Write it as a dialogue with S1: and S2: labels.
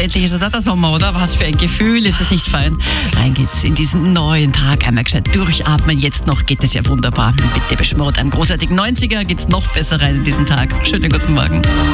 S1: endlich ist es der Sommer, oder? Was für ein Gefühl, ist das nicht fein? Rein geht's in diesen neuen Tag, einmal gescheit durchatmen. Jetzt noch geht es ja wunderbar. Mit Depeche Mode, einem großartigen 90er, geht's noch besser rein in diesen Tag. Schönen guten Morgen.